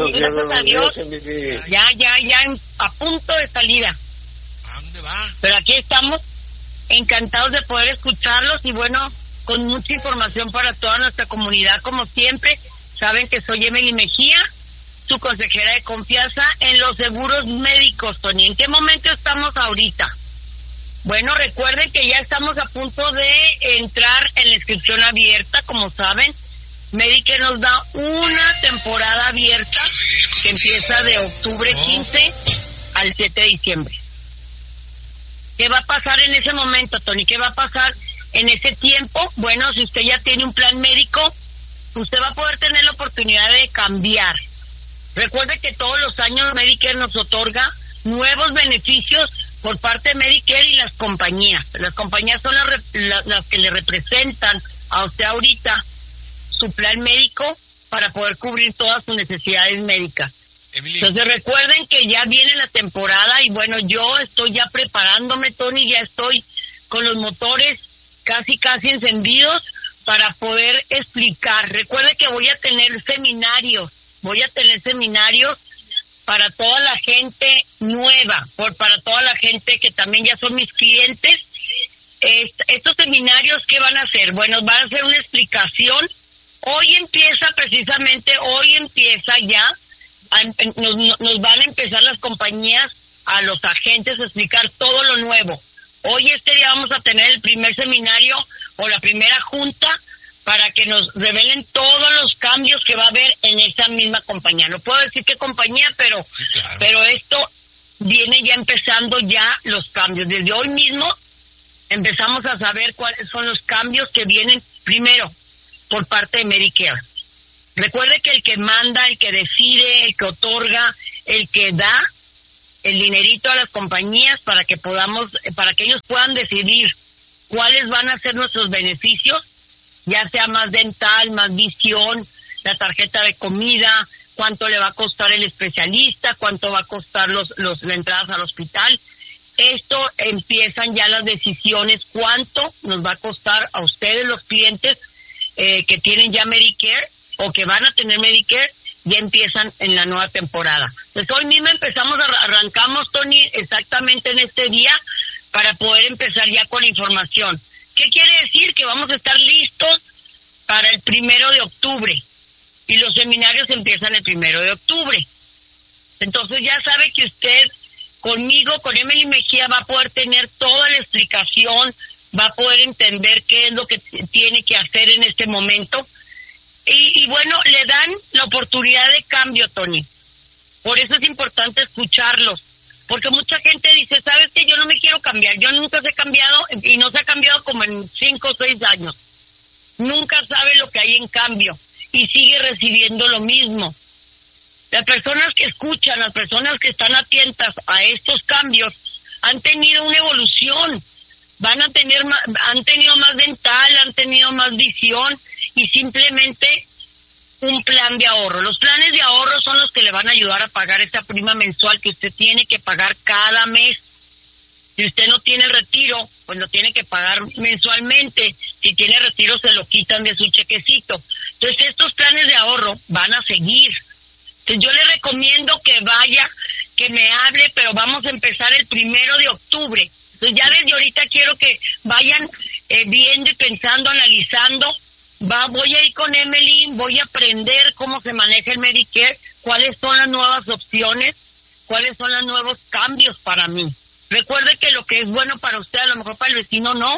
También, gracias a Dios, ya a punto de salida. ¿A dónde va? Pero aquí estamos, encantados de poder escucharlos y bueno, con mucha información para toda nuestra comunidad, como siempre. Saben que soy Emily Mejía, su consejera de confianza en los seguros médicos, Tony. ¿En qué momento estamos ahorita? Bueno, recuerden que ya estamos a punto de entrar en la inscripción abierta, como saben. Medicare nos da una temporada abierta que empieza de octubre 15 al 7 de diciembre. ¿Qué va a pasar en ese momento, Tony? ¿Qué va a pasar en ese tiempo? Bueno, si usted ya tiene un plan médico, usted va a poder tener la oportunidad de cambiar. Recuerde que todos los años Medicare nos otorga nuevos beneficios por parte de Medicare y las compañías. Las compañías son las que le representan a usted ahorita su plan médico para poder cubrir todas sus necesidades médicas. Emily. Entonces recuerden que ya viene la temporada y bueno, yo estoy ya preparándome, Tony, ya estoy con los motores casi encendidos para poder explicar. Recuerde que voy a tener seminarios para toda la gente nueva, para toda la gente que también ya son mis clientes. Estos seminarios, ¿qué van a hacer? Bueno, van a hacer una explicación. Hoy empieza ya, nos van a empezar las compañías, a los agentes, a explicar todo lo nuevo. Hoy este día vamos a tener el primer seminario o la primera junta para que nos revelen todos los cambios que va a haber en esa misma compañía. No puedo decir qué compañía, pero Sí, claro. pero esto viene ya empezando ya los cambios. Desde hoy mismo empezamos a saber cuáles son los cambios que vienen primero por parte de Medicare. Recuerde que el que manda, el que decide, el que otorga, el que da el dinerito a las compañías para que ellos puedan decidir cuáles van a ser nuestros beneficios, ya sea más dental, más visión, la tarjeta de comida, cuánto le va a costar el especialista, cuánto va a costar las entradas al hospital. Esto empiezan ya las decisiones, cuánto nos va a costar a ustedes los clientes que tienen ya Medicare o que van a tener Medicare, ya empiezan en la nueva temporada. Pues hoy mismo arrancamos, Tony, exactamente en este día para poder empezar ya con la información. ¿Qué quiere decir? Que vamos a estar listos para el 1 de octubre y los seminarios empiezan el 1 de octubre. Entonces ya sabe que usted conmigo, con Emily Mejía, va a poder tener toda la explicación, va a poder entender qué es lo que tiene que hacer en este momento. Y bueno, le dan la oportunidad de cambio, Tony. Por eso es importante escucharlos. Porque mucha gente dice, ¿sabes qué? Yo no me quiero cambiar. Yo nunca se he cambiado y no se ha cambiado como en 5 o 6 años. Nunca sabe lo que hay en cambio y sigue recibiendo lo mismo. Las personas que escuchan, las personas que están atentas a estos cambios han tenido una evolución. Han tenido más dental, han tenido más visión y simplemente un plan de ahorro. Los planes de ahorro son los que le van a ayudar a pagar esa prima mensual que usted tiene que pagar cada mes. Si usted no tiene retiro, pues lo tiene que pagar mensualmente. Si tiene retiro, se lo quitan de su chequecito. Entonces, estos planes de ahorro van a seguir. Entonces, yo le recomiendo que vaya, que me hable, pero vamos a empezar el 1 de octubre. Entonces, ya desde ahorita quiero que vayan viendo y pensando, analizando. Voy a ir con Emily, voy a aprender cómo se maneja el Medicare, cuáles son las nuevas opciones, cuáles son los nuevos cambios para mí. Recuerde que lo que es bueno para usted, a lo mejor para el vecino no.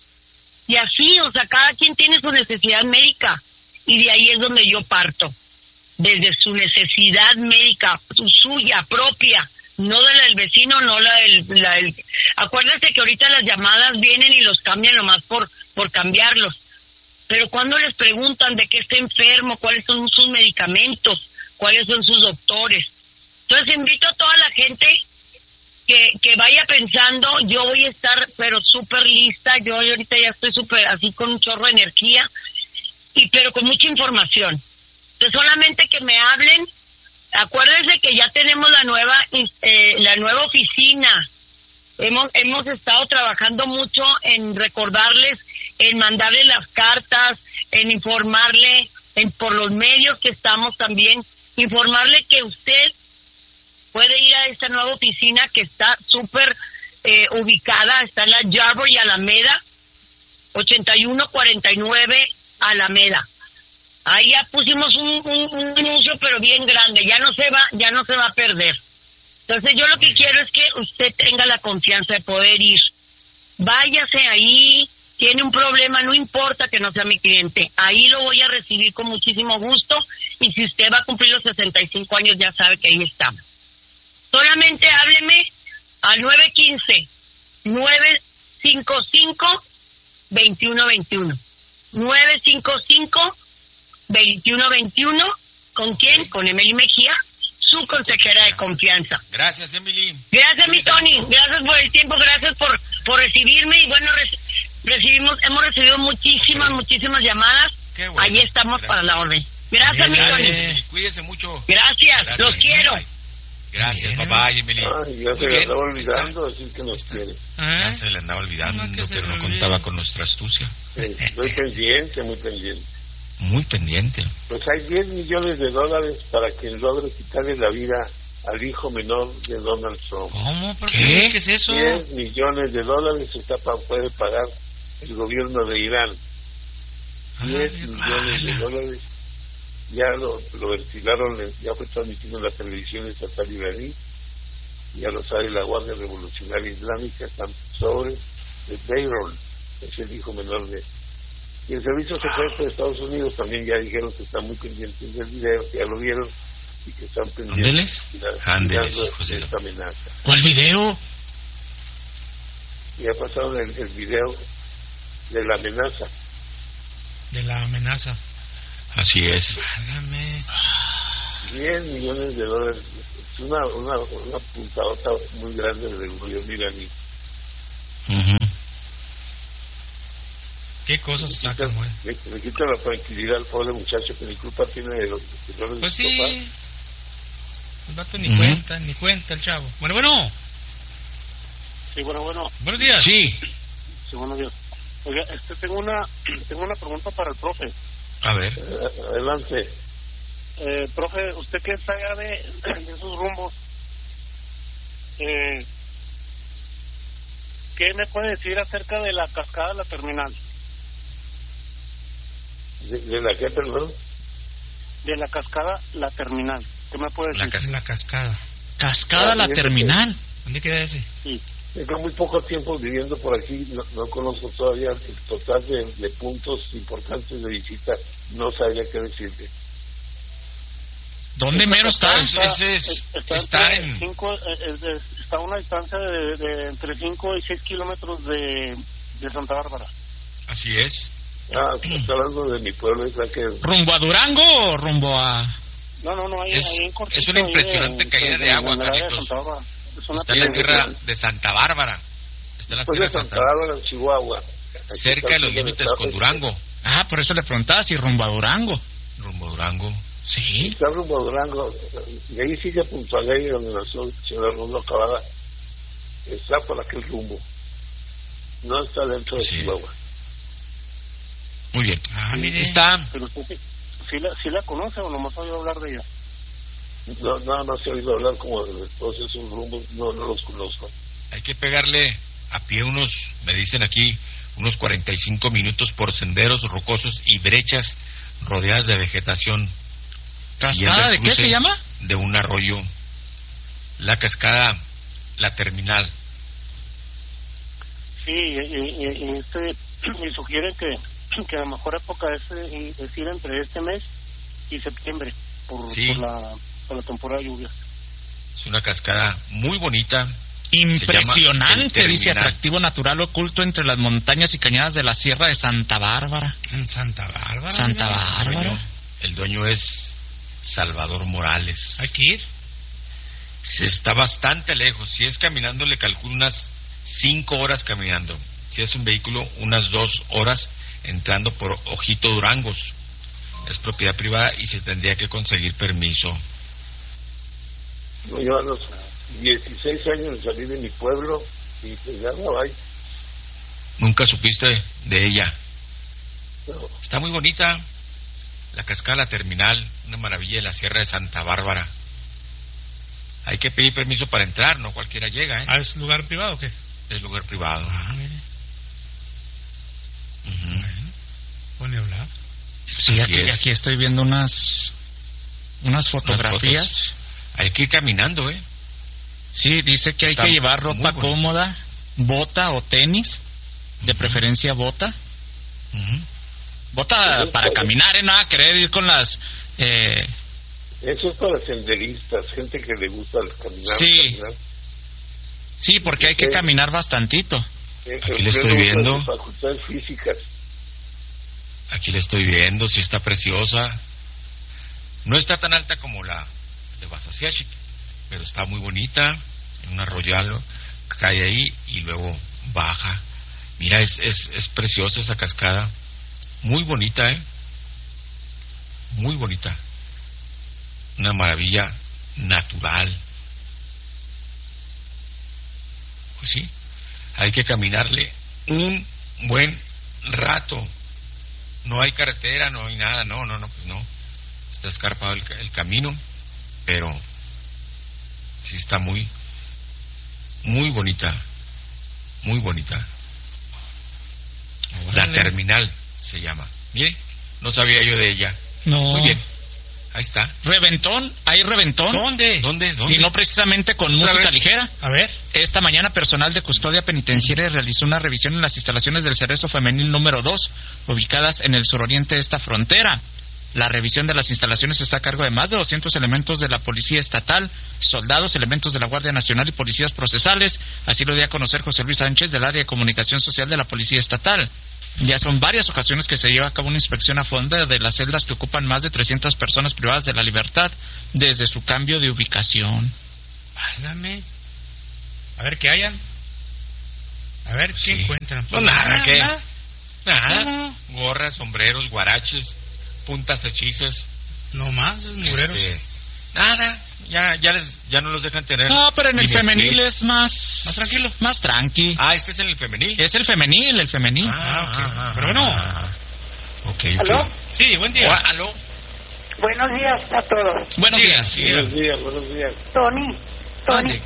Y así, o sea, cada quien tiene su necesidad médica. Y de ahí es donde yo parto. Desde su necesidad médica, suya, propia. No de la del vecino, no la del... Acuérdense que ahorita las llamadas vienen y los cambian nomás por cambiarlos. Pero cuando les preguntan de qué está enfermo, cuáles son sus medicamentos, cuáles son sus doctores. Entonces invito a toda la gente que vaya pensando, yo voy a estar pero súper lista, yo ahorita ya estoy súper así con un chorro de energía, pero con mucha información. Entonces solamente que me hablen, acuérdense que ya tenemos la nueva oficina. Hemos estado trabajando mucho en recordarles, en mandarles las cartas, en informarle, por los medios que estamos también informarle que usted puede ir a esta nueva oficina que está súper ubicada, está en la Yarborough y Alameda, 8149 Alameda. Ahí ya pusimos un anuncio, pero bien grande, ya no se va a perder. Entonces yo lo que quiero es que usted tenga la confianza de poder ir. Váyase ahí, tiene un problema, no importa que no sea mi cliente, ahí lo voy a recibir con muchísimo gusto, y si usted va a cumplir los 65 años ya sabe que ahí estamos. Solamente hábleme al 915-955-2121. 955-2121. ¿Con quién? Con Emily Mejía, su consejera de confianza. Gracias, Emily. Gracias, mi Tony. Gracias por el tiempo, gracias por recibirme. Y bueno, hemos recibido muchísimas llamadas. Qué bueno. Ahí estamos para la orden. Gracias, mi Tony. Cuídese mucho. Gracias, los quiero. Gracias, papá y Emily. Ya se le andaba olvidando decir que nos quiere. Ya se le andaba olvidando, pero no contaba con nuestra astucia. Estoy pendiente, muy pendiente. Muy pendiente. Pues hay $10 millones para quien logre quitarle la vida al hijo menor de Donald Trump. ¿Cómo? ¿Qué? ¿Qué es eso? $10 millones puede pagar el gobierno de Irán. $10 millones. Ya lo ventilaron, ya fue transmitido en la televisión estatal iraní. Ya lo sabe la Guardia Revolucionaria Islámica, están sobre el payroll, es el hijo menor de... Y el Servicio Secreto de Estados Unidos también ya dijeron que están muy pendientes del video, que ya lo vieron, y que están pendientes de esta amenaza. ¿Cuál video? Ya pasaron el video de la amenaza. De la amenaza. Así es. Válgame. $10 millones. Es una puntadota muy grande del gobierno iraní. ¿Qué cosas sacan, güey? Le quita la tranquilidad al pobre muchacho que ni culpa tiene de los errores pues de su papá. sí. El vato ni cuenta el chavo. Bueno. Sí, bueno. Buenos días. Sí. Sí, buenos días. Oiga, tengo una pregunta para el profe. A ver. Adelante. Profe, usted que está allá de esos rumbos, ¿qué me puede decir acerca de la cascada de la terminal? ¿De la qué, perdón? De la cascada la terminal. ¿Qué me puede decir? La cascada. ¿Cascada la terminal? ¿Dónde queda ese? Sí. Tengo muy poco tiempo viviendo por aquí, no conozco todavía el total de puntos importantes de visita, no sabría qué decirte. ¿Dónde mero está? Está a una distancia de entre 5 y 6 kilómetros de Santa Bárbara. Así es. Está hablando de mi pueblo, es la que... ¿Rumbo a Durango o rumbo a...? No, ahí en Cortito. Es una impresionante caída de agua, Carlitos. Está en la sierra de Santa Bárbara. Está en la sierra de Santa Bárbara, en Chihuahua. Cerca de los límites con Durango. Por eso le preguntaba si rumbo a Durango. Rumbo a Durango. Sí. Está rumbo a Durango. Y ahí sigue Punto Alegre, donde nació Ciudad Rondo Acabada. Está por aquel rumbo. No está dentro de Chihuahua. Muy bien. Mire. Está... Pero usted sí la conoce o nomás ha oído hablar de ella. No, nada más he oído hablar como de todos esos rumbos, no los conozco. Hay que pegarle a pie me dicen aquí, unos 45 minutos por senderos rocosos y brechas rodeadas de vegetación. ¿Cascada de qué se llama? De un arroyo. La cascada, la terminal. Sí, y sugieren que la mejor época es ir entre este mes y septiembre por la temporada de lluvias. Es una cascada muy bonita. Impresionante, dice, atractivo natural oculto entre las montañas y cañadas de la Sierra de Santa Bárbara. ¿En Santa Bárbara? Santa Bárbara. El dueño es Salvador Morales. Hay que ir. Se está bastante lejos. Si es caminando, le calculo unas 5 horas caminando. Si es un vehículo, unas 2 horas entrando por Ojito Durangos. Es propiedad privada y se tendría que conseguir permiso. Yo a los 16 años salí de mi pueblo y pues ya no hay. ¿Nunca supiste de ella? No. Está muy bonita. La cascada La Terminal, una maravilla de la Sierra de Santa Bárbara. Hay que pedir permiso para entrar, no cualquiera llega, ¿eh? ¿Es lugar privado o qué? Es lugar privado. Mire. Pone a hablar. Sí, aquí estoy viendo unas fotografías. Hay que ir caminando, ¿eh? Sí, dice que hay que llevar ropa cómoda, bota o tenis, de preferencia bota. Bota para caminar, nada querer ir con las... Eso es para senderistas, gente que le gusta caminar. Sí, caminar. Sí, porque hay que caminar bastantito. Aquí le estoy viendo. Facultades físicas. Aquí le estoy viendo, sí está preciosa. No está tan alta como la de Basasiachik, pero está muy bonita. En un arroyalo cae ahí y luego baja. Mira, es preciosa esa cascada. Muy bonita, muy bonita. Una maravilla natural. Pues sí, hay que caminarle un buen rato. No hay carretera, no hay nada, no, pues no. Está escarpado el camino, pero sí está muy bonita, muy bonita. La Terminal se llama. Mire, no sabía yo de ella. No. Muy bien. Ahí está. ¿Reventón? ¿Hay reventón? ¿Dónde? Y no precisamente con música ligera. A ver. Esta mañana personal de custodia penitenciaria realizó una revisión en las instalaciones del Cerezo Femenil número 2, ubicadas en el suroriente de esta frontera. La revisión de las instalaciones está a cargo de más de 200 elementos de la Policía Estatal, soldados, elementos de la Guardia Nacional y policías procesales. Así lo dio a conocer José Luis Sánchez del área de comunicación social de la Policía Estatal. Ya son varias ocasiones que se lleva a cabo una inspección a fondo de las celdas que ocupan más de 300 personas privadas de la libertad desde su cambio de ubicación. Válgame. A ver qué hayan. A ver qué encuentran. Pues nada. Gorras, sombreros, guaraches, puntas hechizas. No más, mugreros. Nada. Ya no los dejan tener. No, pero en el femenil es más tranquilo. Más tranqui. ¿Este es en el femenil? Es el femenil. Okay. Pero bueno. Okay. ¿Aló? Sí, buen día. ¿Aló? Buenos días a todos. Buenos días. Buenos días. Tony.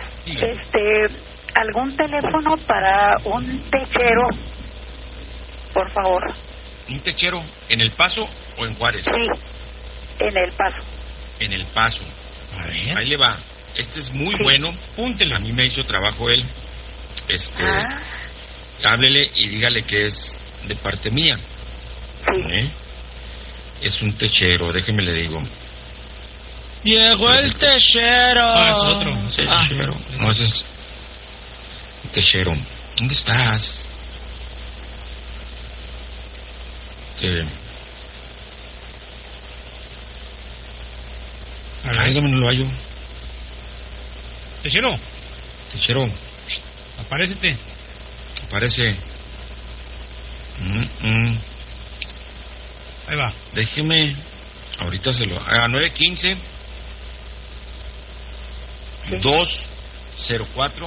¿Algún teléfono para un techero? Por favor. ¿Un techero en El Paso o en Juárez? Sí, en El Paso. En El Paso. A ver. Ahí le va. Este es muy bueno. Púntele. A mí me hizo trabajo él. Háblele y dígale que es de parte mía. Sí. Es un techero, déjeme le digo. Llegó el techero. Es otro. Sí, techero. No, ese es un techero. ¿Dónde estás? Ay, no lo hallo. Techero. Aparece. Ahí va. Déjeme. Ahorita se lo... 915 204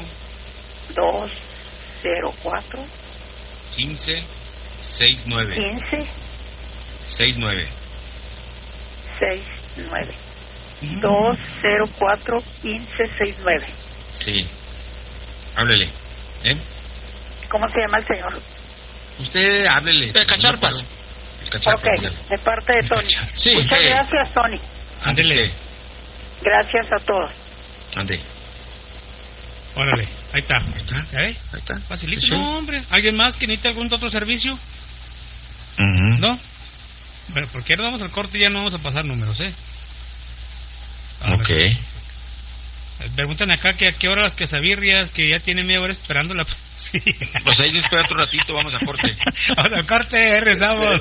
15 69 69 204 1569. Sí. Háblele. ¿Cómo se llama el señor? Usted háblele. De Cacharpas. Ok, de parte de Tony. Sí. Muchas gracias, Tony. Ándele. Gracias a todos. Ande. Órale, ahí está. Ahí está. Facilito. Sí. No, hombre. ¿Alguien más que necesite algún otro servicio? ¿No? Bueno, porque ahora vamos al corte y ya no vamos a pasar números, Ok. Preguntan acá que a qué hora las quesabirrias, que ya tiene media hora esperando la... Sí. Pues ahí se espera otro ratito, vamos a corte. Vamos al corte, rezamos.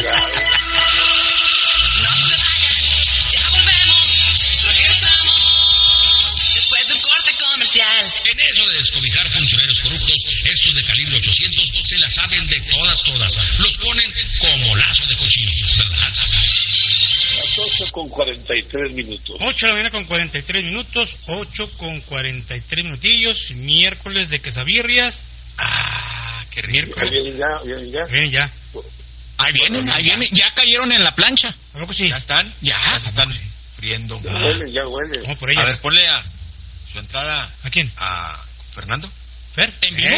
En eso de descobijar funcionarios corruptos, estos de calibre 800 se la saben de todas. Los ponen como lazo de cochino, ¿verdad? Las 8:43. 8 de la mañana con 43 minutos, 8:43 minutillos, miércoles de quesabirrias. Qué rico. Bien ya. Bien, ya. Ahí vienen, ya cayeron en la plancha. ¿Cómo que sí? ¿Ya están? Ya se están friendo. Ya huele. Vamos por ellas. A ver, ponle su entrada. ¿A quién? A Fernando. ¿Fer? ¿En vivo?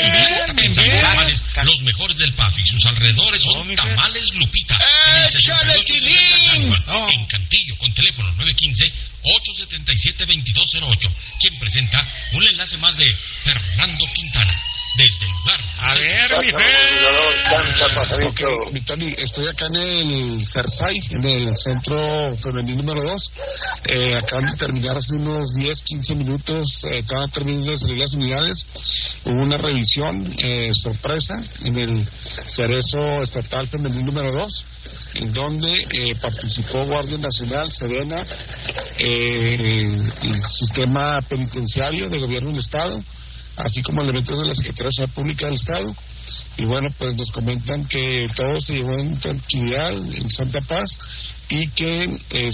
Los mejores del PAF y sus alrededores son Tamales Lupita. ¡Échale, Chilín! En Cantillo, con teléfono 915-877-2208. Quien presenta un enlace más de Fernando Quintana. Desde el lugar. A ver, mi Fer. Ok, mi Tony, estoy acá en el CERSAI, en el Centro Femenil número 2. Acaban de terminar hace unos 10, 15 minutos. Estaban terminando de salir las unidades. Hubo una revisión sorpresa en el Cerezo Estatal Femenil número 2, en donde participó Guardia Nacional, Sedena, el sistema penitenciario de gobierno del Estado, así como elementos de la Secretaría de Seguridad Pública del Estado. Y bueno, pues nos comentan que todo se llevó en tranquilidad, en santa paz, y que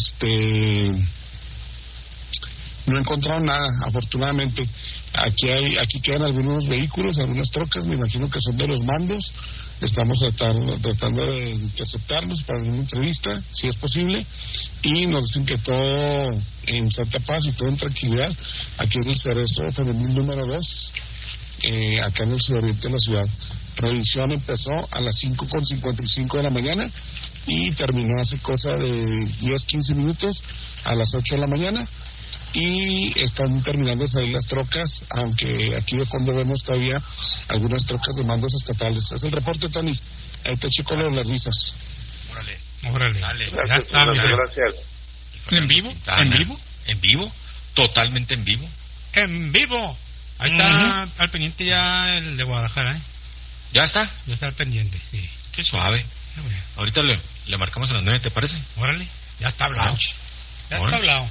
no encontraron nada, afortunadamente. Aquí quedan algunos vehículos, algunas trocas, me imagino que son de los mandos. Estamos tratando de interceptarlos para una entrevista, si es posible, y nos dicen que todo en santa paz y todo en tranquilidad, aquí en el Cerezo Femenil número 2, acá en el suroriente de la ciudad. Revisión empezó a las 5:55 de la mañana y terminó hace cosa de 10, 15 minutos a las 8 de la mañana. Y están terminando de salir las trocas, aunque aquí de fondo vemos todavía algunas trocas de mandos estatales. Es el reporte, Tony. Ahí te checo las visas. Órale. Dale. Ya está, gracias. ¿En vivo? Quintana. ¿En vivo? Totalmente en vivo. ¡En vivo! Ahí está al pendiente ya el de Guadalajara, ¿eh? ¿Ya está? Ya está al pendiente, sí. Qué suave. Ahorita le marcamos a las 9, ¿te parece? Órale, ya está hablado. Ya está hablado.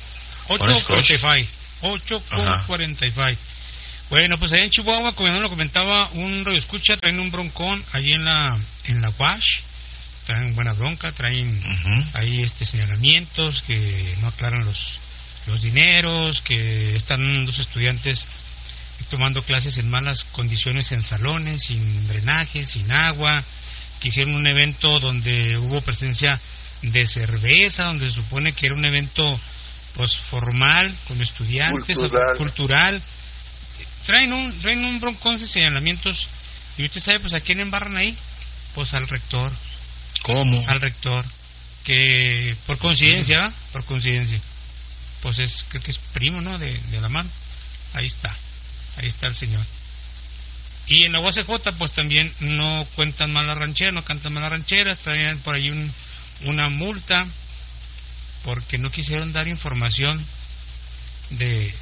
8:45. Bueno, pues allá en Chihuahua, como ya nos lo comentaba un radioescucha, traen un broncón ahí en la Wash. Traen buena bronca, traen ahí señalamientos que no aclaran los dineros, que están los estudiantes tomando clases en malas condiciones en salones, sin drenaje, sin agua, que hicieron un evento donde hubo presencia de cerveza, donde se supone que era un evento pues formal, con estudiantes, cultural. Traen un broncón de señalamientos, y usted sabe pues a quién embarran ahí, pues al rector. ¿Cómo? Al rector, que por coincidencia, pues creo que es primo, ¿no?, de la mano. Ahí está el señor. Y en la UACJ pues también no cuentan mal la ranchera, no cantan mal las rancheras, traen por ahí una multa porque no quisieron dar información de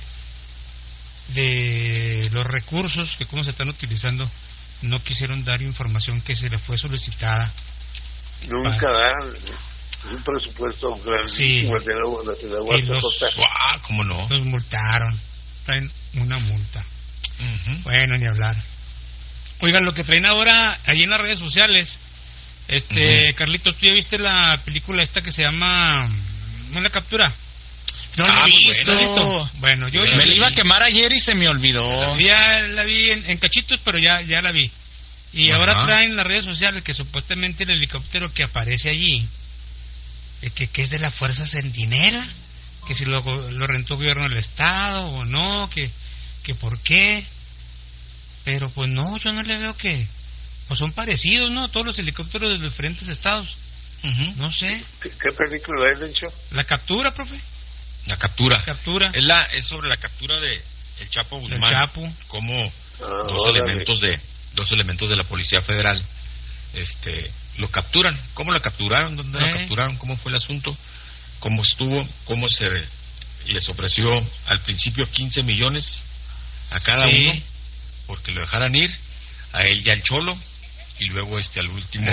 los recursos, que cómo se están utilizando. No quisieron dar información que se le fue solicitada. Nunca dan un presupuesto grandísimo de la UACJ. ¿Cómo no? Los multaron, traen una multa. Bueno, ni hablar. Oigan, lo que traen ahora ahí en las redes sociales, Carlitos, ¿tú ya viste la película esta que se llama La Captura? No la he visto. Bueno, yo me la iba a quemar ayer y se me olvidó. Ya la vi en cachitos, pero ya la vi. Y ahora traen las redes sociales que supuestamente el helicóptero que aparece allí, que es de la Fuerza Centinela, que si lo rentó gobierno del estado o no, que por qué. Pero pues no, yo no le veo que... Pues son parecidos, ¿no? Todos los helicópteros de los diferentes estados. No sé. ¿Qué película es, Lencho? La Captura, profe. La Captura. Es sobre la captura de el Chapo Guzmán. El Chapo. Como dos elementos de la Policía Federal lo capturan. ¿Cómo la capturaron? ¿Dónde la capturaron? ¿Cómo fue el asunto? ¿Cómo estuvo? ¿Cómo se les ofreció al principio 15 millones a cada uno porque lo dejaran ir, a él y al Cholo, y luego al último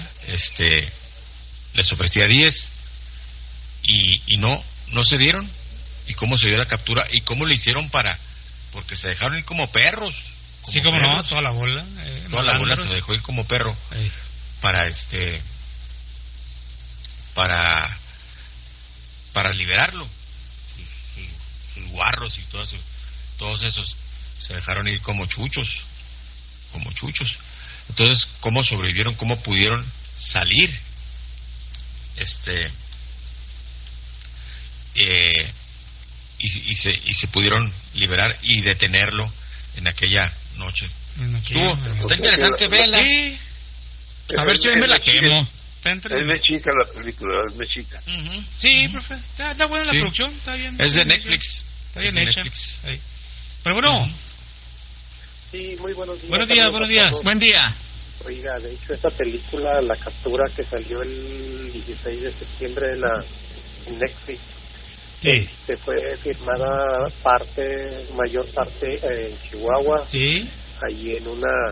les ofrecía 10 y no se dieron? ¿Y cómo se dio la captura? ¿Y cómo le hicieron porque se dejaron ir como perros? Sí, como no, toda la bola. Toda la bola se dejó ir como perro para liberarlo. Sus guarros y todos esos se dejaron ir como chuchos. Entonces, ¿cómo sobrevivieron? ¿Cómo pudieron salir y se pudieron liberar y detenerlo en aquella noche. Está interesante, véanla. Sí. A ver si hoy me la quemo. Es mechita la película, es mechita. Sí, profe, está buena la producción, está bien. Es de Netflix. Está bien hecha. Pero bueno. Sí, muy buenos días. Buenos días. Buen día. Oiga, de hecho, esta película, La Captura, que salió el 16 de septiembre en Netflix, se fue firmada mayor parte en Chihuahua. Sí. Ahí en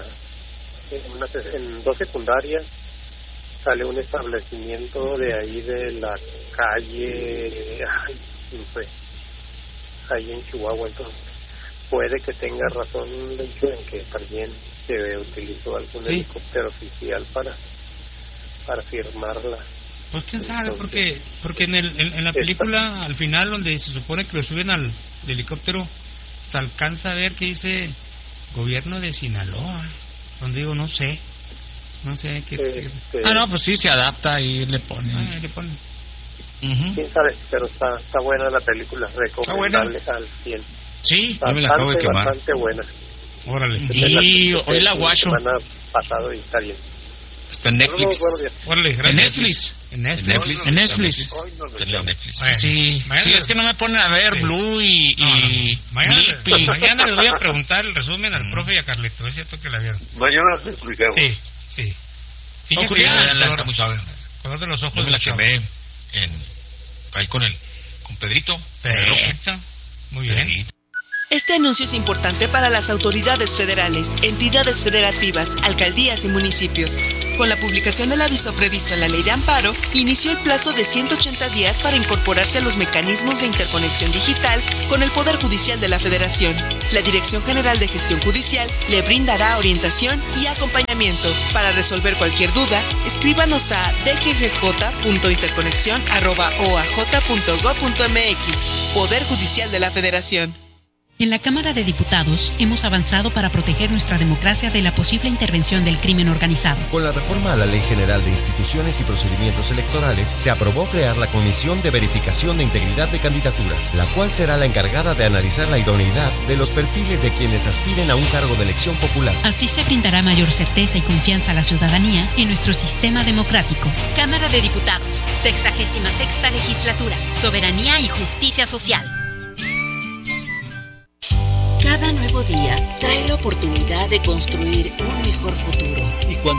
dos secundarias sale un establecimiento de ahí de la calle, ahí en Chihuahua. Entonces puede que tenga razón el hecho en que también se utilizó algún helicóptero oficial para firmarla. Pues quién sabe, porque en la película al final, donde se supone que lo suben al helicóptero, se alcanza a ver que dice Gobierno de Sinaloa, donde digo no sé qué. No, pues sí, se adapta y le pone. Quién sabe, pero está buena la película, recomendable al 100. Sí, yo me la acabo de quemar. Bastante buena. Órale. Y hoy la guacho. Semana pasado y está bien. Está en Netflix. Órale, gracias. En Netflix. Sí, es que no me ponen a ver Blue y mañana les voy a preguntar el resumen al profe y a Carlito. Es cierto que la vieron. Mañana se explicamos. Sí. Fíjate, está muy suave. Color de los ojos. Yo me la quemé ahí con Pedrito. Perfecto. Muy bien. Este anuncio es importante para las autoridades federales, entidades federativas, alcaldías y municipios. Con la publicación del aviso previsto en la Ley de Amparo, inició el plazo de 180 días para incorporarse a los mecanismos de interconexión digital con el Poder Judicial de la Federación. La Dirección General de Gestión Judicial le brindará orientación y acompañamiento. Para resolver cualquier duda, escríbanos a dggj.interconexión@oaj.gov.mx. Poder Judicial de la Federación. En la Cámara de Diputados hemos avanzado para proteger nuestra democracia de la posible intervención del crimen organizado. Con la reforma a la Ley General de Instituciones y Procedimientos Electorales, se aprobó crear la Comisión de Verificación de Integridad de Candidaturas, la cual será la encargada de analizar la idoneidad de los perfiles de quienes aspiren a un cargo de elección popular. Así se brindará mayor certeza y confianza a la ciudadanía en nuestro sistema democrático. Cámara de Diputados, 66ª Legislatura, Soberanía y Justicia Social. Cada nuevo día trae la oportunidad de construir un mejor futuro.